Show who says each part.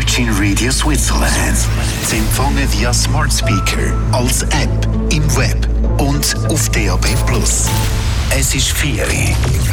Speaker 1: Virgin Radio Switzerland. Sie empfangen via Smart Speaker, als App, im Web und auf DAB+. Es ist 4 Uhr.